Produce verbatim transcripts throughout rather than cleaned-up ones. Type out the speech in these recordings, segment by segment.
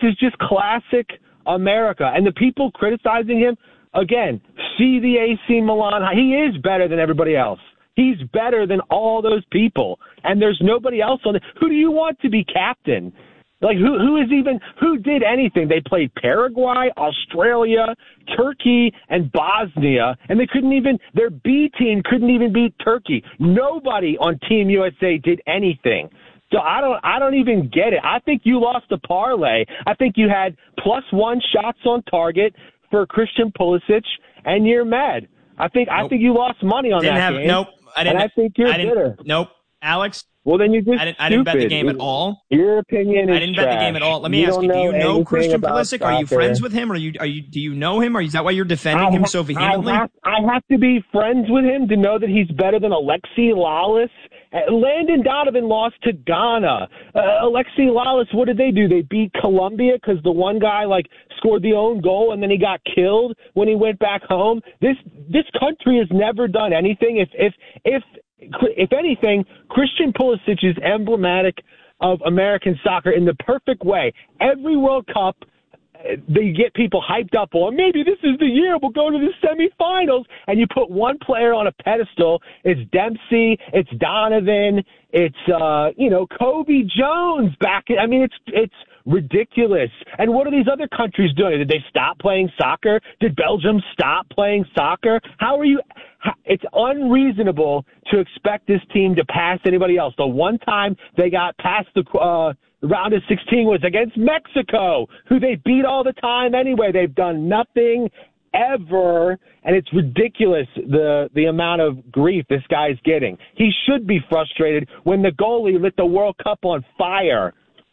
is just classic America. And the people criticizing him, again, see the A C Milan. He is better than everybody else. He's better than all those people. And there's nobody else on it. Who do you want to be captain? Like, who who is even, who did anything? They played Paraguay, Australia, Turkey, and Bosnia, and they couldn't even, their B team couldn't even beat Turkey. Nobody on Team U S A did anything. So I don't I don't even get it. I think you lost a parlay. I think you had plus one shots on target for Christian Pulisic, and you're mad. I think nope. I think you lost money on didn't that have, game. Nope. I didn't. And I think you're I didn't, bitter. Nope. Alex? Well, then you just I didn't, I didn't bet the game at all. Your opinion is I didn't trash. bet the game at all. Let me you ask you: Do you know Christian Pulisic? Are you friends with him? Are you? Are you? Do you know him? Or is that why you're defending I him ha- so vehemently? I have, I have to be friends with him to know that he's better than Alexi Lalas. Uh, Landon Donovan lost to Ghana. Uh, Alexi Lalas, what did they do? They beat Colombia because the one guy like scored the own goal and then he got killed when he went back home. This this country has never done anything. If if if if anything, Christian Pulisic is emblematic of American soccer in the perfect way. Every World Cup, they get people hyped up on, maybe this is the year we'll go to the semifinals, and you put one player on a pedestal. It's Dempsey, it's Donovan, it's, uh, you know, Kobe Jones back. I mean, it's it's ridiculous. And what are these other countries doing? Did they stop playing soccer? Did Belgium stop playing soccer? How are you? It's unreasonable to expect this team to pass anybody else. The one time they got past the uh, round of sixteen was against Mexico, who they beat all the time anyway. They've done nothing ever, and it's ridiculous the the amount of grief this guy's getting. He should be frustrated when the goalie lit the World Cup on fire.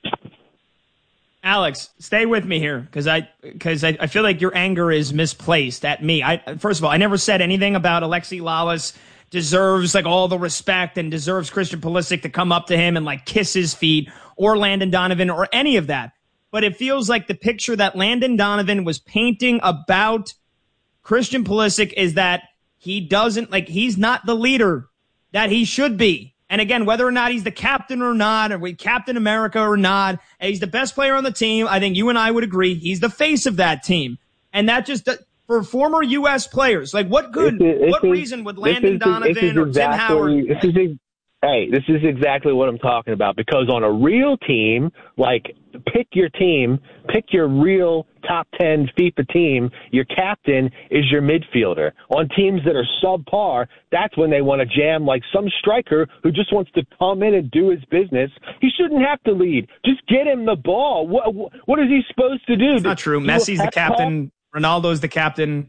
Alex, stay with me here because I because I, I feel like your anger is misplaced at me. I first of all, I never said anything about Alexi Lalas deserves like all the respect and deserves Christian Pulisic to come up to him and like kiss his feet or Landon Donovan or any of that. But it feels like the picture that Landon Donovan was painting about Christian Pulisic is that he doesn't like he's not the leader that he should be. And again, whether or not he's the captain or not, or we Captain America or not, he's the best player on the team. I think you and I would agree he's the face of that team. And that just, for former U S players, like what good, this is, what this reason is, would Landon is, Donovan exactly, or Tim Howard? This is, hey, this is exactly what I'm talking about. Because on a real team, like pick your team, pick your real top ten FIFA team, your captain is your midfielder. On teams that are subpar, that's when they want to jam like some striker who just wants to come in and do his business. He shouldn't have to lead. Just get him the ball. What, what is he supposed to do? It's not true. Messi's the captain. Ronaldo's the captain.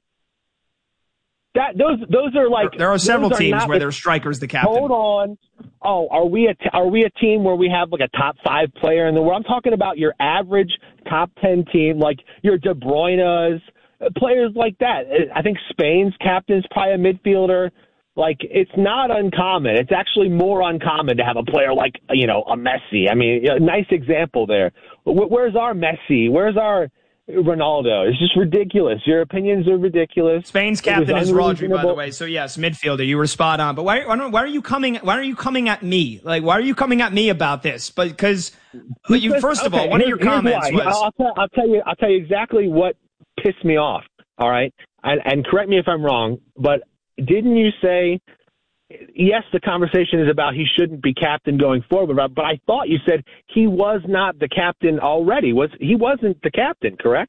That those those are like there, there are several are teams where like, their striker's the captain. Hold on. Oh, are we a t- are we a team where we have like a top five player in the world? I'm talking about your average top ten team, like your De Bruyne's, players like that. I think Spain's captain's probably a midfielder. Like it's not uncommon. It's actually more uncommon to have a player like you know a Messi. I mean, a nice example there. Where's our Messi? Where's our Ronaldo? It's just ridiculous. Your opinions are ridiculous. Spain's captain is Rodri, by the way. So yes, midfielder. You were spot on. But why? Why, why are you coming? Why are you coming at me? Like, why are you coming at me about this? But because you, first of okay, all, one of your comments why. was. I'll tell, I'll tell you. I'll tell you exactly what pissed me off. All right, and, and correct me if I'm wrong, but didn't you say? Yes, the conversation is about he shouldn't be captain going forward, but I thought you said he was not the captain already. Was he wasn't the captain, correct?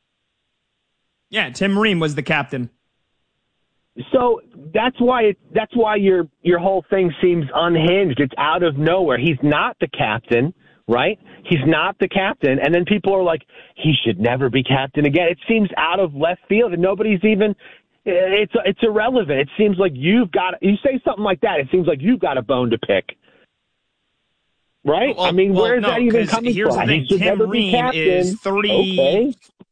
Yeah, Tim Ream was the captain. So that's why it, that's why your your whole thing seems unhinged. It's out of nowhere. He's not the captain, right? He's not the captain, and then people are like, he should never be captain again. It seems out of left field, and nobody's even. It's it's irrelevant. It seems like you've got you say something like that. It seems like you've got a bone to pick, right? Well, I mean, well, where is no, that even coming here's from? Here's the thing: Tim Ream is thirty. Okay.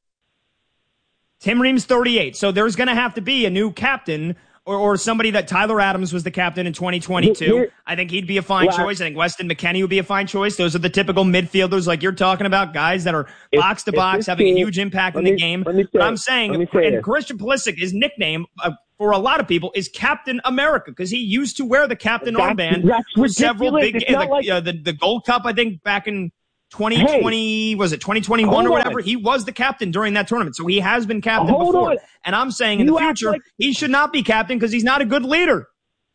Tim Ream's thirty-eight, so there's going to have to be a new captain. Or, or somebody that Tyler Adams was the captain in twenty twenty-two. Here, I think he'd be a fine well, choice. I think Weston McKennie would be a fine choice. Those are the typical midfielders like you're talking about, guys that are if, box to box, having team, a huge impact in me, the game. But say, I'm saying, and this. Christian Pulisic, his nickname uh, for a lot of people is Captain America because he used to wear the captain that's, armband that's for several big, it's uh, the, like, uh, the, the Gold Cup, I think, back in twenty twenty, hey, was it twenty twenty-one or whatever? On. He was the captain during that tournament. So he has been captain hold before. On. And I'm saying in you the future, like- he should not be captain because he's not a good leader.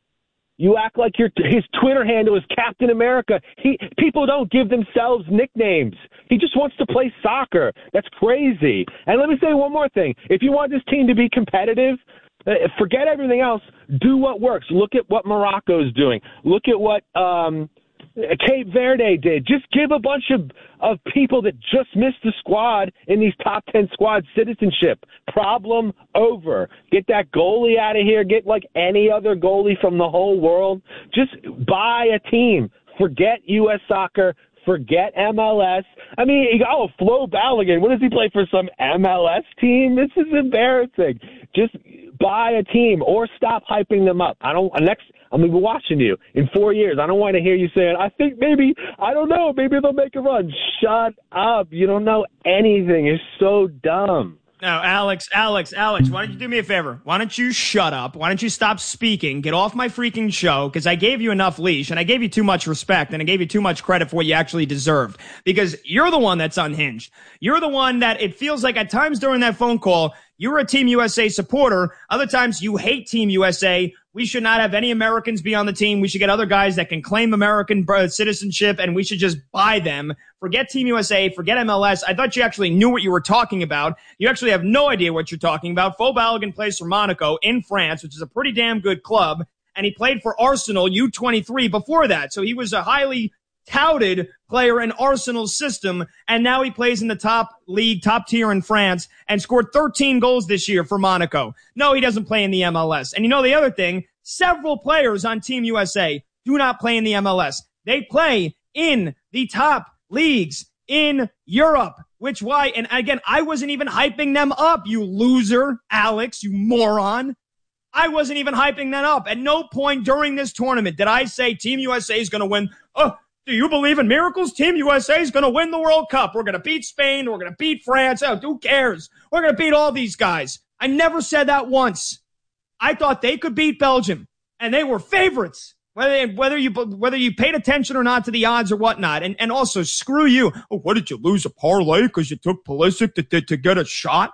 You act like your his Twitter handle is Captain America. He people don't give themselves nicknames. He just wants to play soccer. That's crazy. And let me say one more thing. If you want this team to be competitive, uh, forget everything else. Do what works. Look at what Morocco's doing. Look at what um, Cape Verde did. Just give a bunch of, of people that just missed the squad in these top ten squads citizenship. Problem over. Get that goalie out of here. Get like any other goalie from the whole world. Just buy a team. Forget U S soccer. Forget M L S. I mean, oh, Flo Balogun. What does he play for, some M L S team? This is embarrassing. Just buy a team or stop hyping them up. I don't. Next, I'm gonna be watching you in four years. I don't want to hear you saying, I think maybe, I don't know, maybe they'll make a run. Shut up. You don't know anything. You're so dumb. Now, Alex, Alex, Alex, why don't you do me a favor? Why don't you shut up? Why don't you stop speaking? Get off my freaking show, because I gave you enough leash, and I gave you too much respect, and I gave you too much credit for what you actually deserved, because you're the one that's unhinged. You're the one that it feels like at times during that phone call, you were a Team U S A supporter. Other times you hate Team U S A. We should not have any Americans be on the team. We should get other guys that can claim American citizenship, and we should just buy them. Forget Team U S A. Forget M L S. I thought you actually knew what you were talking about. You actually have no idea what you're talking about. Flo Balogun plays for Monaco in France, which is a pretty damn good club, and he played for Arsenal U twenty-three before that. So he was a highly touted player in Arsenal's system, and now he plays in the top league, top tier in France, and scored thirteen goals this year for Monaco. No, he doesn't play in the M L S. And you know the other thing, several players on Team U S A do not play in the M L S. They play in the top leagues in Europe, which why, and again, I wasn't even hyping them up, you loser, Alex, you moron. I wasn't even hyping them up. At no point during this tournament did I say Team U S A is going to win. Oh, do you believe in miracles? Team U S A is going to win the World Cup. We're going to beat Spain. We're going to beat France. Oh, who cares? We're going to beat all these guys. I never said that once. I thought they could beat Belgium, and they were favorites, whether whether you whether you paid attention or not to the odds or whatnot. And and also, screw you. Oh, what, did you lose a parlay because you took Pulisic to, to, to get a shot?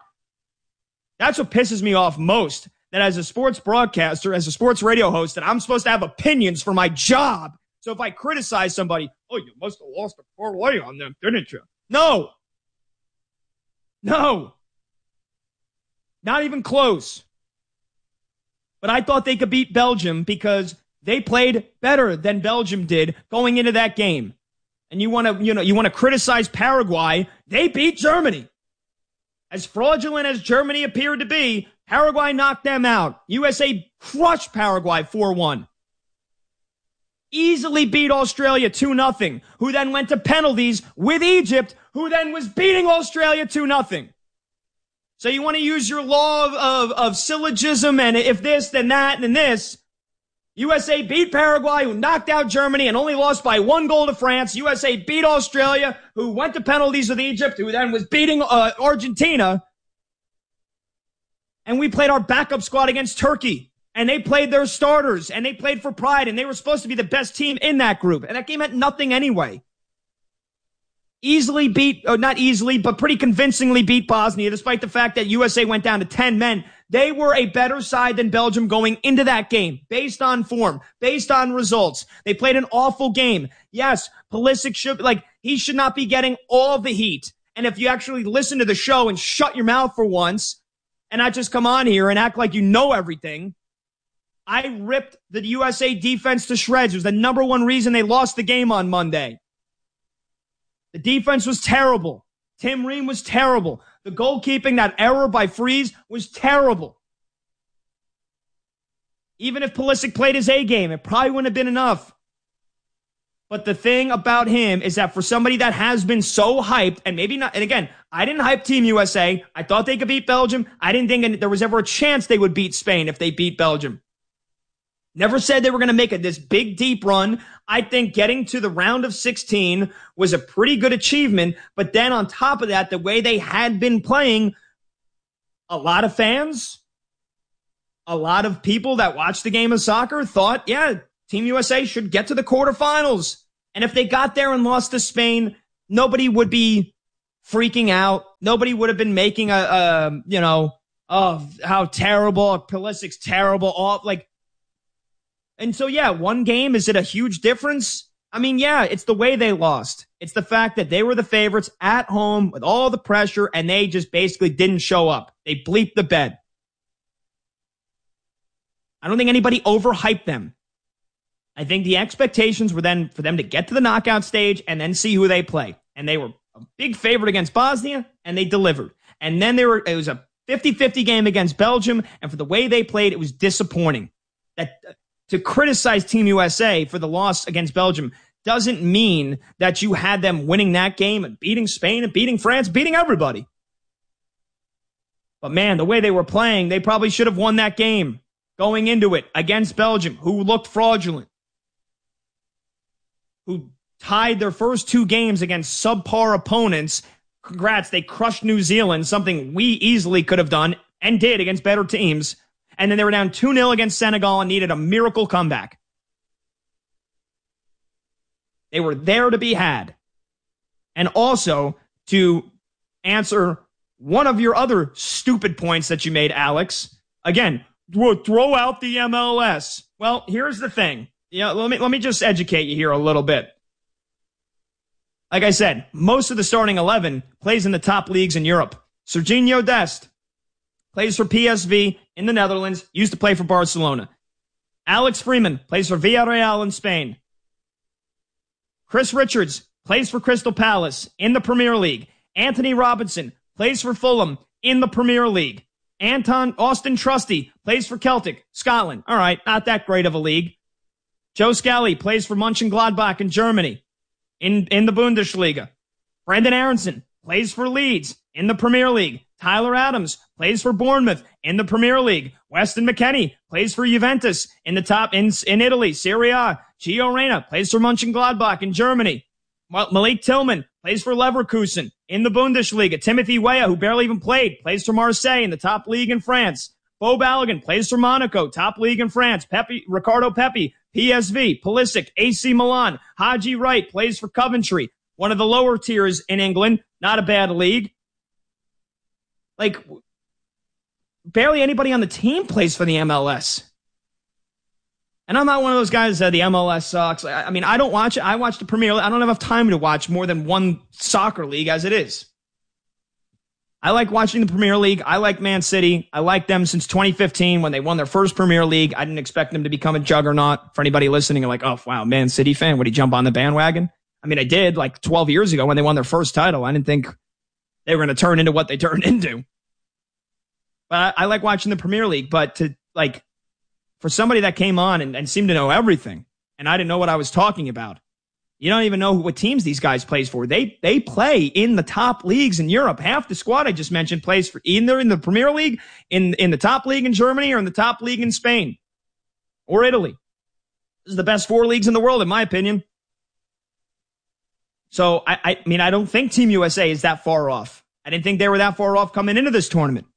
That's what pisses me off most, that as a sports broadcaster, as a sports radio host, that I'm supposed to have opinions for my job. So if I criticize somebody, oh, you must have lost a parlay on them, didn't you? No. No. Not even close. But I thought they could beat Belgium because they played better than Belgium did going into that game. And you want to, you know, you want to criticize Paraguay. They beat Germany. As fraudulent as Germany appeared to be, Paraguay knocked them out. U S A crushed Paraguay four one. Easily beat Australia two nothing, who then went to penalties with Egypt, who then was beating Australia two nothing. So you want to use your law of, of, of syllogism, and if this, then that, then this. U S A beat Paraguay, who knocked out Germany and only lost by one goal to France. U S A beat Australia, who went to penalties with Egypt, who then was beating uh, Argentina. And we played our backup squad against Turkey. And they played their starters, and they played for pride, and they were supposed to be the best team in that group. And that game meant nothing anyway. Easily beat, or not easily, but pretty convincingly beat Bosnia, despite the fact that U S A went down to ten men. They were a better side than Belgium going into that game, based on form, based on results. They played an awful game. Yes, Pulisic should, like, he should not be getting all the heat. And if you actually listen to the show and shut your mouth for once, and not just come on here and act like you know everything, I ripped the U S A defense to shreds. It was the number one reason they lost the game on Monday. The defense was terrible. Tim Ream was terrible. The goalkeeping, that error by Freeze, was terrible. Even if Pulisic played his A game, it probably wouldn't have been enough. But the thing about him is that for somebody that has been so hyped, and maybe not, and again, I didn't hype Team U S A. I thought they could beat Belgium. I didn't think there was ever a chance they would beat Spain if they beat Belgium. Never said they were going to make a, this big, deep run. I think getting to the round of sixteen was a pretty good achievement. But then on top of that, the way they had been playing, a lot of fans, a lot of people that watched the game of soccer thought, yeah, Team U S A should get to the quarterfinals. And if they got there and lost to Spain, nobody would be freaking out. Nobody would have been making a, a you know, oh, how terrible, Pulisic's terrible, all like. And so, yeah, one game, is it a huge difference? I mean, yeah, it's the way they lost. It's the fact that they were the favorites at home with all the pressure, and they just basically didn't show up. They bleeped the bed. I don't think anybody overhyped them. I think the expectations were then for them to get to the knockout stage and then see who they play. And they were a big favorite against Bosnia, and they delivered. And then there were it was a fifty-fifty game against Belgium, and for the way they played, it was disappointing. That to criticize Team U S A for the loss against Belgium doesn't mean that you had them winning that game and beating Spain and beating France, beating everybody. But man, the way they were playing, they probably should have won that game going into it against Belgium, who looked fraudulent, who tied their first two games against subpar opponents. Congrats, they crushed New Zealand, something we easily could have done and did against better teams. And then they were down two nil against Senegal and needed a miracle comeback. They were there to be had. And also, to answer one of your other stupid points that you made, Alex, again, throw out the M L S. Well, here's the thing. You know, let me, let me just educate you here a little bit. Like I said, most of the starting eleven plays in the top leagues in Europe. Serginho Dest plays for P S V in the Netherlands, used to play for Barcelona. Alex Freeman plays for Villarreal in Spain. Chris Richards plays for Crystal Palace in the Premier League. Anthony Robinson plays for Fulham in the Premier League. Anton Austin Trusty plays for Celtic, Scotland. All right, not that great of a league. Joe Scally plays for Mönchengladbach in Germany in, in the Bundesliga. Brendan Aronson plays for Leeds in the Premier League. Tyler Adams plays for Bournemouth in the Premier League. Weston McKennie plays for Juventus in the top in, in Italy, Serie A. Gio Reyna plays for Mönchengladbach in Germany. Malik Tillman plays for Leverkusen in the Bundesliga. Timothy Weah, who barely even played, plays for Marseille in the top league in France. Bo Balogun plays for Monaco, top league in France. Pepe, Ricardo Pepi, P S V. Pulisic, A C Milan. Haji Wright plays for Coventry, one of the lower tiers in England. Not a bad league. Like, barely anybody on the team plays for the M L S. And I'm not one of those guys that the M L S sucks. I mean, I don't watch it. I watch the Premier League. I don't have enough time to watch more than one soccer league as it is. I like watching the Premier League. I like Man City. I like them since twenty fifteen when they won their first Premier League. I didn't expect them to become a juggernaut. For anybody listening, you're like, oh, wow, Man City fan. Would he jump on the bandwagon? I mean, I did like twelve years ago when they won their first title. I didn't think they were going to turn into what they turned into. But I, I like watching the Premier League. But to like, for somebody that came on and, and seemed to know everything, and I didn't know what I was talking about. You don't even know what teams these guys plays for. They they play in the top leagues in Europe. Half the squad I just mentioned plays for either in the Premier League, in, in the top league in Germany, or in the top league in Spain or Italy. This is the best four leagues in the world, in my opinion. So, I, I mean, I don't think Team U S A is that far off. I didn't think they were that far off coming into this tournament.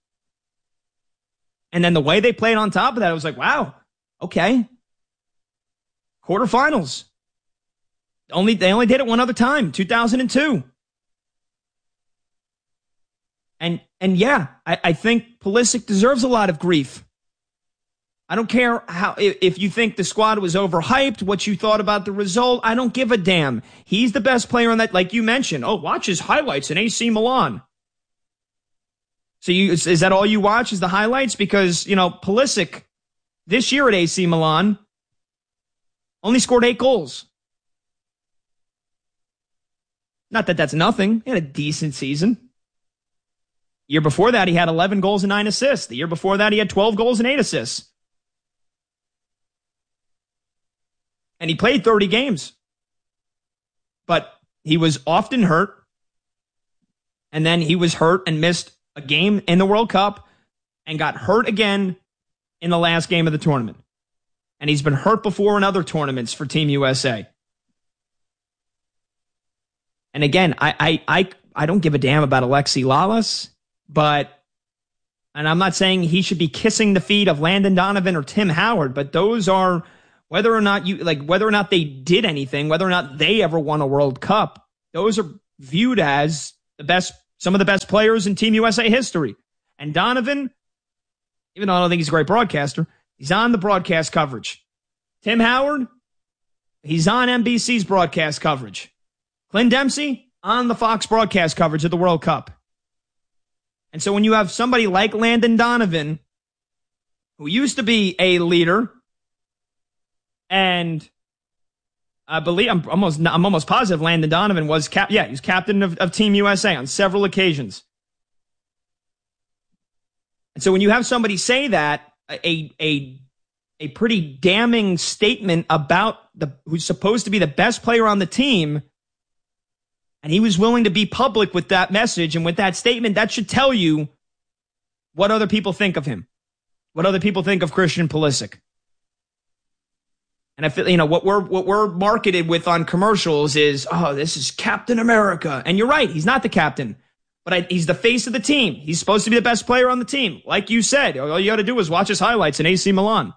And then the way they played on top of that, I was like, wow, okay. Quarterfinals. Only they only did it one other time, two thousand two. And and yeah, I, I think Pulisic deserves a lot of grief. I don't care how if you think the squad was overhyped, what you thought about the result. I don't give a damn. He's the best player on that, like you mentioned. Oh, watch his highlights in A C Milan. So you is, is that all you watch is the highlights? Because, you know, Pulisic this year at A C Milan only scored eight goals. Not that that's nothing. He had a decent season. Year before that, he had eleven goals and nine assists. The year before that, he had twelve goals and eight assists. And he played thirty games. But he was often hurt. And then he was hurt and missed a game in the World Cup and got hurt again in the last game of the tournament. And he's been hurt before in other tournaments for Team U S A. And again, I, I I I don't give a damn about Alexi Lalas, but, and I'm not saying he should be kissing the feet of Landon Donovan or Tim Howard, but those are, whether or not you, like, whether or not they did anything, whether or not they ever won a World Cup, those are viewed as the best, some of the best players in Team U S A history. And Donovan, even though I don't think he's a great broadcaster, he's on the broadcast coverage. Tim Howard, he's on N B C's broadcast coverage. Clint Dempsey, on the Fox broadcast coverage of the World Cup. And so when you have somebody like Landon Donovan, who used to be a leader, and I believe I'm almost I'm almost positive Landon Donovan was cap yeah, he was captain of, of Team U S A on several occasions. And so when you have somebody say that, a a a pretty damning statement about the who's supposed to be the best player on the team, and he was willing to be public with that message and with that statement, that should tell you what other people think of him, what other people think of Christian Pulisic. And I feel, you know, what we're what we're marketed with on commercials is, oh, this is Captain America. And you're right, he's not the captain, but I, he's the face of the team. He's supposed to be the best player on the team. Like you said, all you got to do is watch his highlights in A C Milan.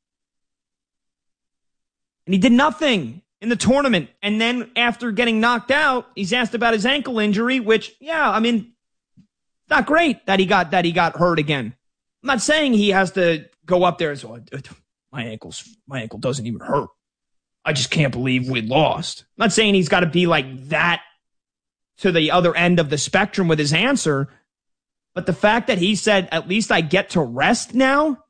And he did nothing in the tournament. And then after getting knocked out, he's asked about his ankle injury, which, yeah, I mean, it's not great that he got that he got hurt again. I'm not saying he has to go up there and say, oh, my ankle's my ankle doesn't even hurt. I just can't believe we lost. I'm not saying he's got to be like that to the other end of the spectrum with his answer, but the fact that he said, at least I get to rest now,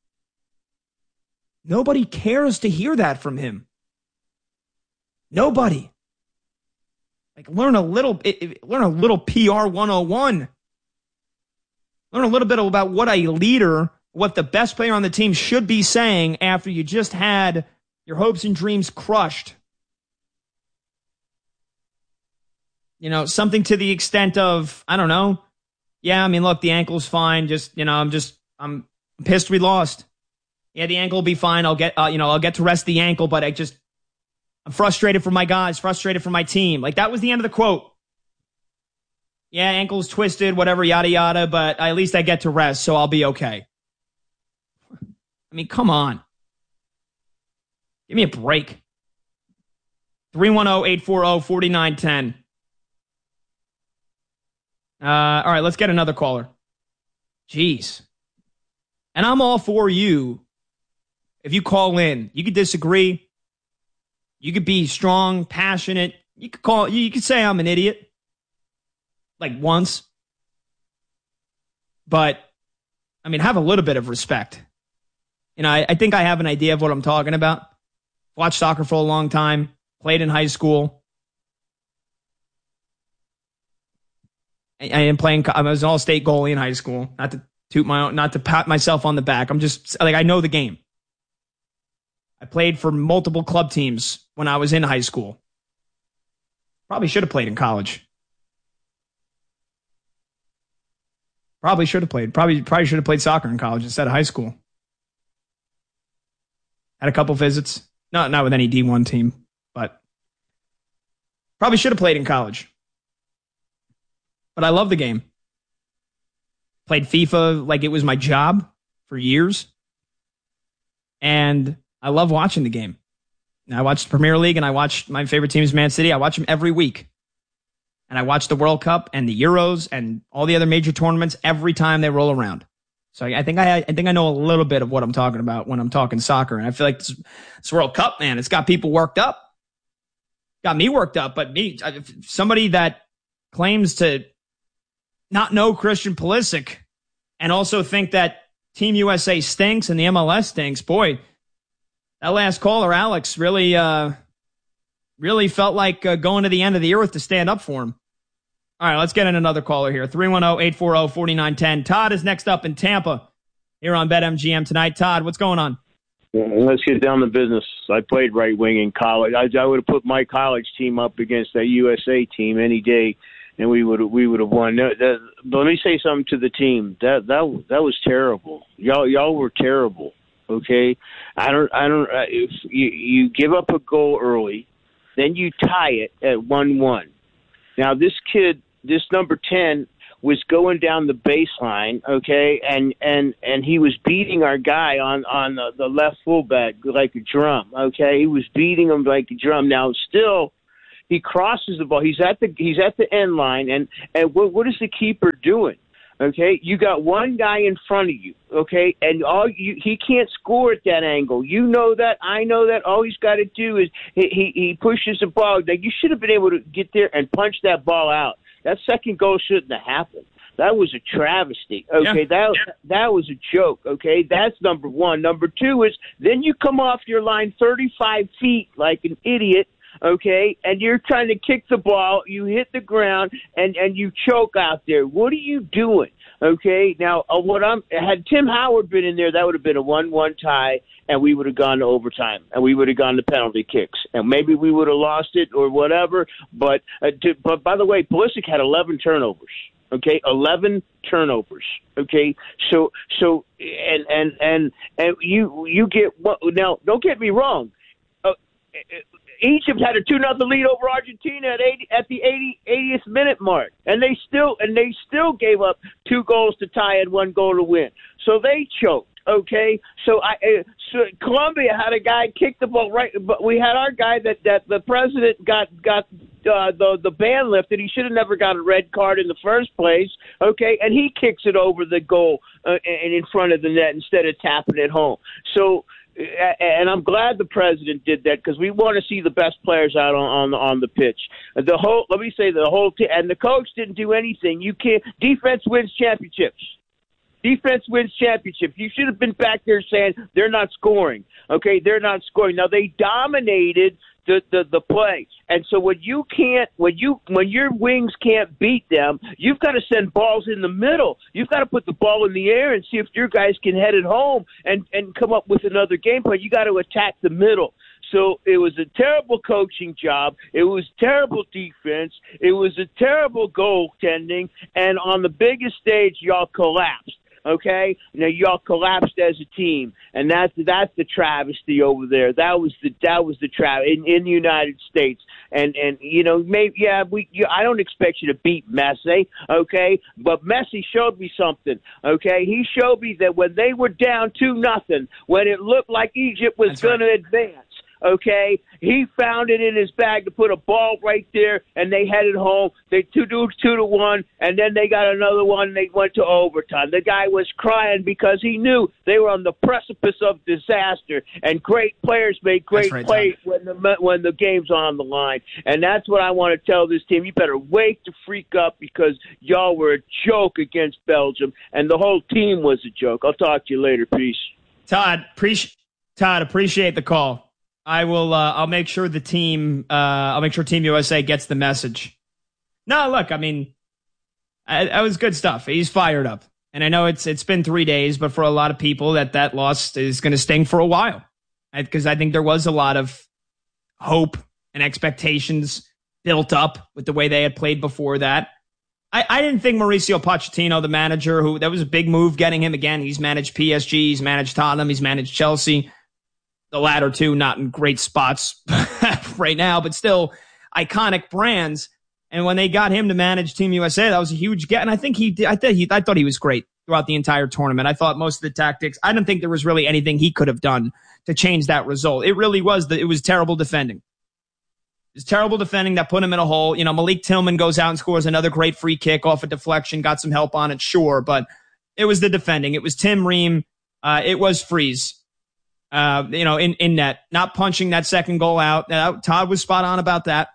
nobody cares to hear that from him. Nobody. Like, learn a little, learn a little P R one oh one. Learn a little bit about what a leader, what the best player on the team should be saying after you just had your hopes and dreams crushed. You know, something to the extent of, I don't know. Yeah, I mean, look, the ankle's fine. Just, you know, I'm just, I'm pissed we lost. Yeah, the ankle will be fine. I'll get, uh, you know, I'll get to rest the ankle, but I just, I'm frustrated for my guys, frustrated for my team. Like, that was the end of the quote. Yeah, ankle's twisted, whatever, yada, yada, but at least I get to rest, so I'll be okay. I mean, come on. Give me a break. three one zero, eight four zero, four nine one zero. Uh, all right, let's get another caller. Jeez. And I'm all for you. If you call in, you could disagree. You could be strong, passionate. You could call. You could say I'm an idiot, like once. But I mean, have a little bit of respect. You know, I, I think I have an idea of what I'm talking about. Watched soccer for a long time. Played in high school. I, I am playing. I was an all-state goalie in high school. Not to toot my own, not to pat myself on the back. I'm just like, I know the game. I played for multiple club teams when I was in high school. Probably should have played in college. Probably should have played. Probably probably should have played soccer in college instead of high school. Had a couple visits. Not not with any D one team, but probably should have played in college. But I love the game. Played FIFA like it was my job for years. And I love watching the game. I watch the Premier League and I watch my favorite team is Man City. I watch them every week. And I watch the World Cup and the Euros and all the other major tournaments every time they roll around. So I think I, I think I know a little bit of what I'm talking about when I'm talking soccer. And I feel like this, this World Cup, man, it's got people worked up. Got me worked up, but me, somebody that claims to not know Christian Pulisic and also think that Team U S A stinks and the M L S stinks, boy, that last caller, Alex, really, uh, really felt like uh, going to the end of the earth to stand up for him. All right, let's get in another caller here. three one zero, eight four zero, four nine one zero. Todd is next up in Tampa here on BetMGM tonight. Todd, what's going on? Let's get down to business. I played right wing in college. I, I would have put my college team up against that U S A team any day, and we would we would have won. That, that, but let me say something to the team. That that that was terrible. Y'all y'all were terrible. Okay, I don't I don't. Uh, if you you give up a goal early, then you tie it at one one. Now this kid, this number ten, was going down the baseline, okay, and and and he was beating our guy on on the, the left fullback like a drum, okay. He was beating him like a drum. Now still, He crosses the ball. He's at the he's at the end line, and and what, what is the keeper doing? Okay, you got one guy in front of you, okay, and all you he can't score at that angle. You know that, I know that. All he's got to do is he, he he pushes the ball. Like, you should have been able to get there and punch that ball out. That second goal shouldn't have happened. That was a travesty. Okay, yeah, that yeah. that was a joke. Okay, that's number one. Number two is then you come off your line thirty-five feet like an idiot. Okay, and you're trying to kick the ball, you hit the ground, and, and you choke out there. What are you doing? Okay, now uh, what I'm had Tim Howard been in there, that would have been a one-one tie, and we would have gone to overtime, and we would have gone to penalty kicks, and maybe we would have lost it or whatever. But uh, to, but by the way, Pulisic had eleven turnovers. Okay, eleven turnovers. Okay, so so and and and and you you get what now? Don't get me wrong. Uh, Egypt had a two nothing lead over Argentina at eighty, at the eighty, eightieth minute mark, and they still and they still gave up two goals to tie and one goal to win. So they choked. Okay, so I uh, so Colombia had a guy kick the ball right, but we had our guy that, that the president got got uh, the the ban lifted. He should have never got a red card in the first place. Okay, and he kicks it over the goal uh, and in front of the net instead of tapping it home. So. And I'm glad the president did that because we want to see the best players out on, on on the pitch. The whole, let me say, the whole team, and the coach didn't do anything. You can't. Defense wins championships. Defense wins championships. You should have been back there saying they're not scoring. Okay, they're not scoring. Now they dominated the, the, the play, and so when you can't, when you when your wings can't beat them, you've got to send balls in the middle. You've got to put the ball in the air and see if your guys can head it home and and come up with another game plan. You got to attack the middle. So it was a terrible coaching job. It was terrible defense. It was a terrible goaltending, and on the biggest stage, y'all collapsed. Okay, now y'all collapsed as a team, and that's that's the travesty over there. That was the that was the tra- in in the United States, and and you know maybe yeah we you, I don't expect you to beat Messi, okay, but Messi showed me something. Okay, he showed me that when they were down two nothing, when it looked like Egypt was going right. to advance. Okay, he found it in his bag to put a ball right there, and they headed home. They two do two to one, and then they got another one. And they went to overtime. The guy was crying because he knew they were on the precipice of disaster. And great players make great right, plays Tom. when the when the game's on the line. And that's what I want to tell this team. You better wake the freak up because y'all were a joke against Belgium, and the whole team was a joke. I'll talk to you later. Peace, Todd. Appreciate Todd. Appreciate the call. I will. Uh, I'll make sure the team. Uh, I'll make sure Team U S A gets the message. No, look. I mean, that was good stuff. He's fired up, and I know it's it's been three days, but for a lot of people, that that loss is going to sting for a while, because I think there was a lot of hope and expectations built up with the way they had played before that. I, I didn't think Mauricio Pochettino, the manager, who that was a big move getting him again. He's managed P S G, he's managed Tottenham, he's managed Chelsea. The latter two not in great spots right now, but still iconic brands. And when they got him to manage Team U S A, that was a huge get. And I think he did. I, th- he, I thought he was great throughout the entire tournament. I thought most of the tactics, I didn't think there was really anything he could have done to change that result. It really was, the, it was terrible defending. It was terrible defending that put him in a hole. You know, Malik Tillman goes out and scores another great free kick off a deflection, got some help on it, sure. But it was the defending. It was Tim Ream. Uh, it was Freeze. Uh, you know, in, in net, not punching that second goal out. Uh, Todd was spot on about that.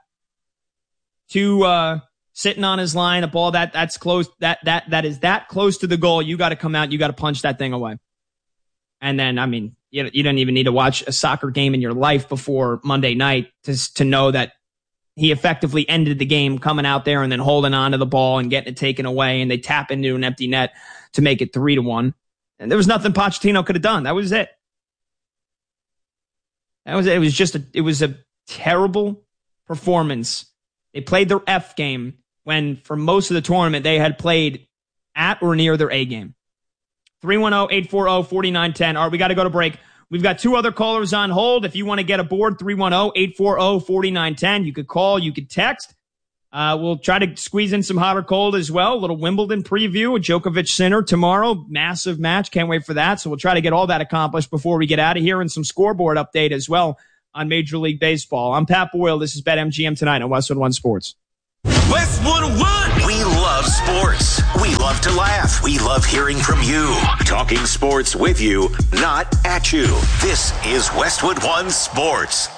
Two, uh, sitting on his line, a ball that that's close, that, that, that is that close to the goal. You got to come out. You got to punch that thing away. And then, I mean, you, you don't even need to watch a soccer game in your life before Monday night to, to know that he effectively ended the game coming out there and then holding on to the ball and getting it taken away. And they tap into an empty net to make it three to one. And there was nothing Pochettino could have done. That was it. That was it. Was just a, it was a terrible performance. They played their F game when for most of the tournament they had played at or near their A game. three one zero, eight four zero, four nine one zero. All right, we got to go to break. We've got two other callers on hold. If you want to get aboard, three one zero, eight four zero, four nine one zero. You could call, you could text. Uh, we'll try to squeeze in some hot or cold as well. A little Wimbledon preview, a Djokovic Sinner tomorrow. Massive match. Can't wait for that. So we'll try to get all that accomplished before we get out of here, and some scoreboard update as well on Major League Baseball. I'm Pat Boyle. This is BetMGM tonight on Westwood One Sports. Westwood One. We love sports. We love to laugh. We love hearing from you. Talking sports with you, not at you. This is Westwood One Sports.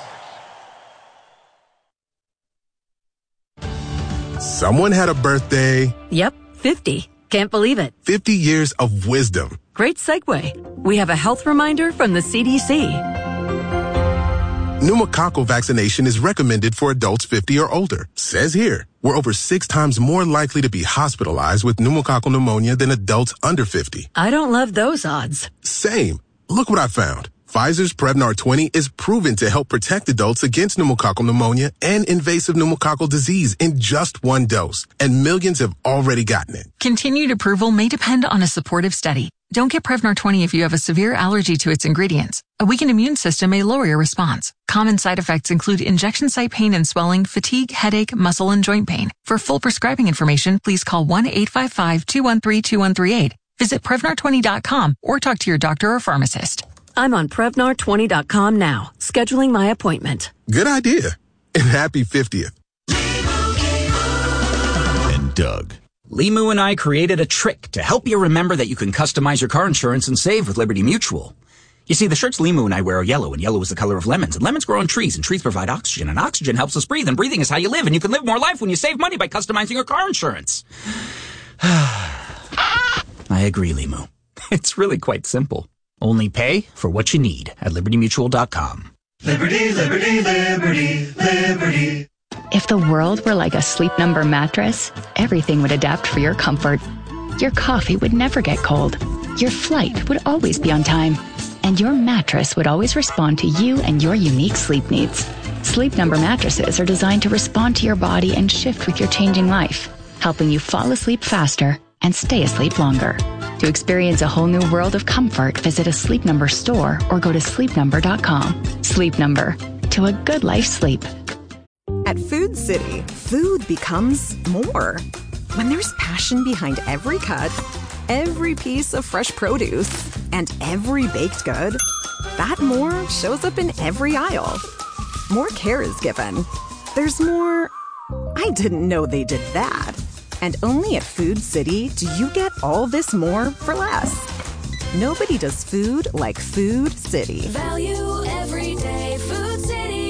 Someone had a birthday. Yep, fifty. Can't believe it. fifty years of wisdom. Great segue. We have a health reminder from the C D C. Pneumococcal vaccination is recommended for adults fifty or older. Says here, we're over six times more likely to be hospitalized with pneumococcal pneumonia than adults under fifty. I don't love those odds. Same. Look what I found. Pfizer's Prevnar twenty is proven to help protect adults against pneumococcal pneumonia and invasive pneumococcal disease in just one dose, and millions have already gotten it. Continued approval may depend on a supportive study. Don't get Prevnar twenty if you have a severe allergy to its ingredients. A weakened immune system may lower your response. Common side effects include injection site pain and swelling, fatigue, headache, muscle, and joint pain. For full prescribing information, please call one eight five five, two one three, two one three eight. Visit Prevnar twenty dot com or talk to your doctor or pharmacist. I'm on Prevnar twenty dot com now, scheduling my appointment. Good idea. And happy fiftieth. And Doug. Limu and I created a trick to help you remember that you can customize your car insurance and save with Liberty Mutual. You see, the shirts Limu and I wear are yellow, and yellow is the color of lemons, and lemons grow on trees, and trees provide oxygen, and oxygen helps us breathe, and breathing is how you live, and you can live more life when you save money by customizing your car insurance. I agree, Limu. It's really quite simple. Only pay for what you need at liberty mutual dot com. Liberty, liberty, liberty, liberty. If the world were like a Sleep Number mattress, everything would adapt for your comfort. Your coffee would never get cold. Your flight would always be on time. And your mattress would always respond to you and your unique sleep needs. Sleep Number mattresses are designed to respond to your body and shift with your changing life, helping you fall asleep faster and stay asleep longer. To experience a whole new world of comfort, visit a Sleep Number store or go to sleep number dot com. Sleep Number. To a good life sleep. At Food City, food becomes more. When there's passion behind every cut, every piece of fresh produce, and every baked good, that more shows up in every aisle. More care is given. There's more, I didn't know they did that. And only at Food City do you get all this more for less. Nobody does food like Food City. Value every day, Food City.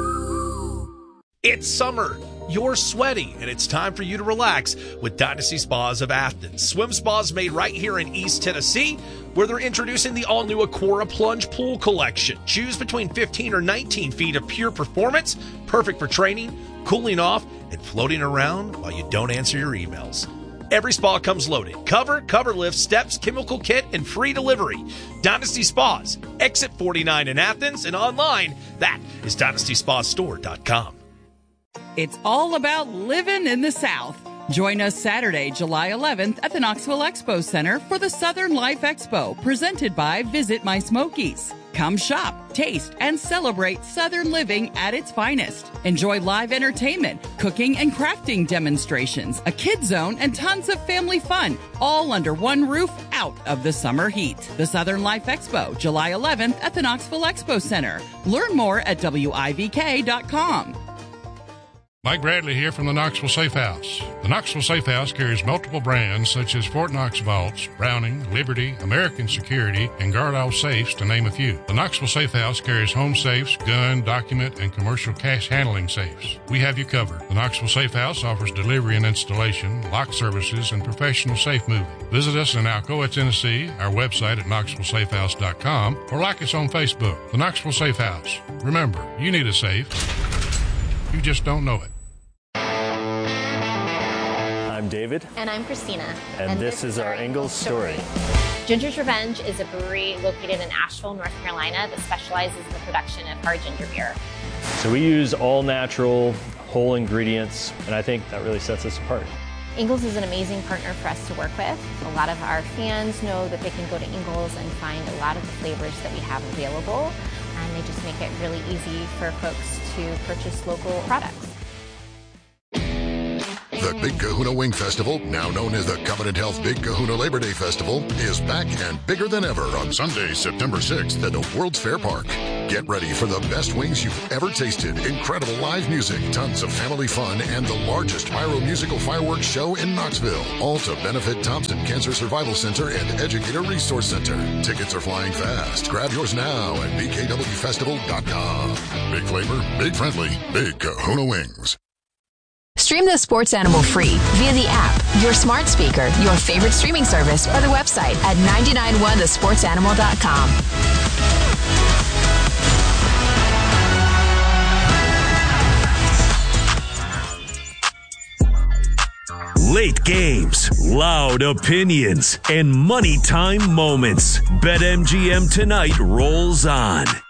It's summer. You're sweaty, and it's time for you to relax with Dynasty Spas of Athens. Swim spas made right here in East Tennessee, where they're introducing the all-new Aquara Plunge Pool Collection. Choose between fifteen or nineteen feet of pure performance, perfect for training, cooling off, and floating around while you don't answer your emails. Every spa comes loaded. Cover, cover lift, steps, chemical kit, and free delivery. Dynasty Spas, Exit forty-nine in Athens, and online, that is dynasty spa store dot com. It's all about living in the South. Join us Saturday, July eleventh at the Knoxville Expo Center for the Southern Life Expo, presented by Visit My Smokies. Come shop, taste, and celebrate Southern living at its finest. Enjoy live entertainment, cooking and crafting demonstrations, a kid zone, and tons of family fun, all under one roof out of the summer heat. The Southern Life Expo, July eleventh at the Knoxville Expo Center. Learn more at W I V K dot com. Mike Bradley here from the Knoxville Safe House. The Knoxville Safe House carries multiple brands such as Fort Knox Vaults, Browning, Liberty, American Security, and Guardall Safes, to name a few. The Knoxville Safe House carries home safes, gun, document, and commercial cash handling safes. We have you covered. The Knoxville Safe House offers delivery and installation, lock services, and professional safe moving. Visit us in Alcoa, Tennessee, our website at knoxville safe house dot com, or like us on Facebook. The Knoxville Safe House. Remember, you need a safe. You just don't know it. I'm David. And I'm Christina. And, and this, this is our Ingalls story. Ginger's Revenge is a brewery located in Asheville, North Carolina that specializes in the production of hard ginger beer. So we use all natural, whole ingredients, and I think that really sets us apart. Ingalls is an amazing partner for us to work with. A lot of our fans know that they can go to Ingalls and find a lot of the flavors that we have available, and they just make it really easy for folks to purchase local products. The Big Kahuna Wing Festival, now known as the Covenant Health Big Kahuna Labor Day Festival, is back and bigger than ever on Sunday, September sixth at the World's Fair Park. Get ready for the best wings you've ever tasted, incredible live music, tons of family fun, and the largest pyro musical fireworks show in Knoxville. All to benefit Thompson Cancer Survival Center and Educator Resource Center. Tickets are flying fast. Grab yours now at b k w festival dot com. Big flavor, big friendly, Big Kahuna Wings. Stream the Sports Animal free via the app, your smart speaker, your favorite streaming service, or the website at nine nine one the sports animal dot com. Late games, loud opinions, and money time moments. BetMGM tonight rolls on.